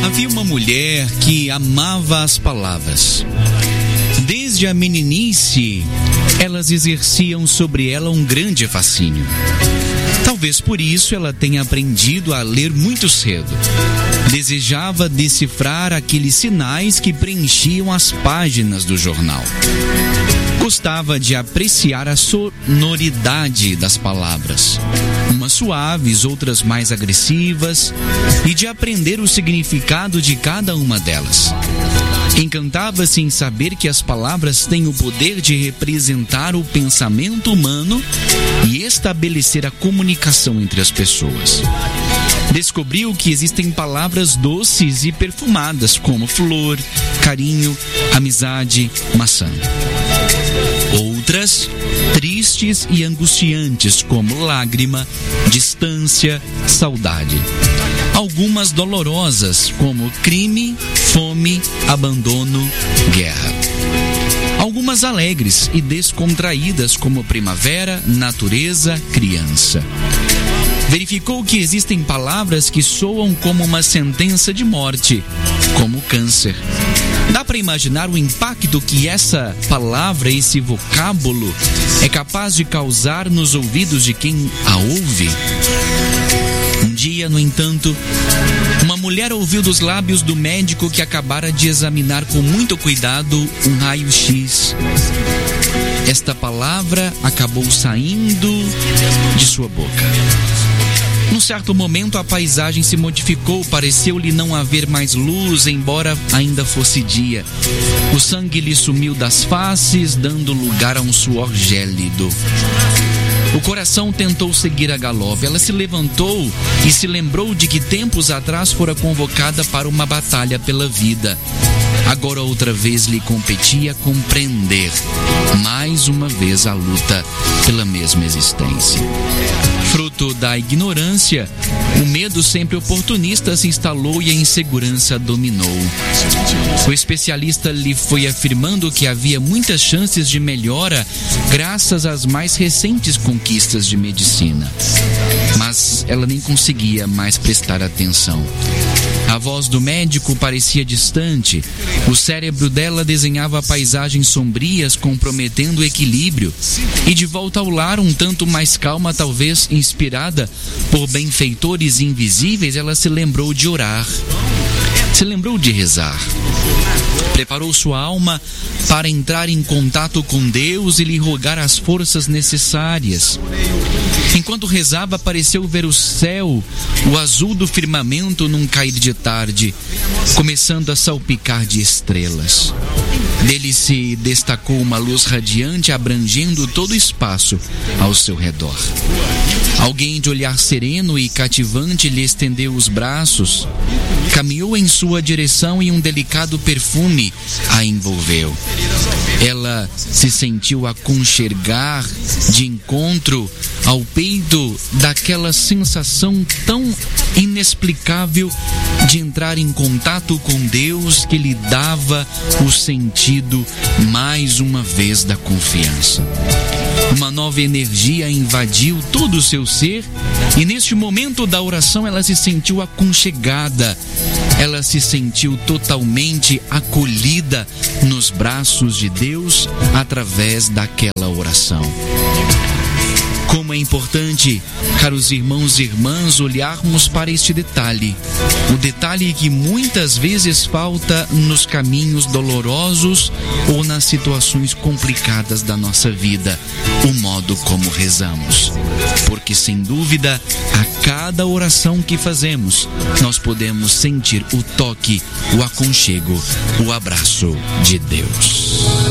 Havia uma mulher que amava as palavras. Desde a meninice, elas exerciam sobre ela um grande fascínio. Talvez por isso ela tenha aprendido a ler muito cedo. Desejava decifrar aqueles sinais que preenchiam as páginas do jornal. Gostava de apreciar a sonoridade das palavras, umas suaves, outras mais agressivas, e de aprender o significado de cada uma delas. Encantava-se em saber que as palavras têm o poder de representar o pensamento humano e estabelecer a comunicação entre as pessoas. Descobriu que existem palavras doces e perfumadas, como flor, carinho, amizade, maçã. Outras, tristes e angustiantes, como lágrima, distância, saudade. Algumas dolorosas, como crime, fome, abandono, guerra. Algumas alegres e descontraídas, como primavera, natureza, criança. Verificou que existem palavras que soam como uma sentença de morte, como câncer. Dá para imaginar o impacto que essa palavra, esse vocábulo, é capaz de causar nos ouvidos de quem a ouve? Um dia, no entanto, uma mulher ouviu dos lábios do médico que acabara de examinar com muito cuidado um raio-x. Esta palavra acabou saindo de sua boca. Num certo momento, a paisagem se modificou, pareceu-lhe não haver mais luz, embora ainda fosse dia. O sangue lhe sumiu das faces, dando lugar a um suor gélido. O coração tentou seguir a galope. Ela se levantou e se lembrou de que tempos atrás fora convocada para uma batalha pela vida. Agora outra vez lhe competia compreender, mais uma vez, a luta pela mesma existência. Fruto da ignorância, o medo sempre oportunista se instalou e a insegurança dominou. O especialista lhe foi afirmando que havia muitas chances de melhora graças às mais recentes conquistas de medicina. Mas ela nem conseguia mais prestar atenção. A voz do médico parecia distante. O cérebro dela desenhava paisagens sombrias, comprometendo o equilíbrio. E de volta ao lar, um tanto mais calma, talvez inspirada por benfeitores invisíveis, ela se lembrou de orar. Se lembrou de rezar. Preparou sua alma para entrar em contato com Deus e lhe rogar as forças necessárias. Enquanto rezava, pareceu ver o céu, o azul do firmamento num cair de tarde, começando a salpicar de estrelas. Dele se destacou uma luz radiante, abrangendo todo o espaço ao seu redor. Alguém de olhar sereno e cativante lhe estendeu os braços, caminhou em sua direção e um delicado perfume a envolveu. Ela se sentiu aconchegar de encontro ao peito daquela sensação tão inexplicável de entrar em contato com Deus que lhe dava o sentido, mais uma vez, da confiança. Uma nova energia invadiu todo o seu ser e neste momento da oração ela se sentiu aconchegada. Ela se sentiu totalmente acolhida nos braços de Deus através daquela oração. Como é importante, caros irmãos e irmãs, olharmos para este detalhe. O detalhe que muitas vezes falta nos caminhos dolorosos ou nas situações complicadas da nossa vida. O modo como rezamos. Porque, sem dúvida, a cada oração que fazemos, nós podemos sentir o toque, o aconchego, o abraço de Deus.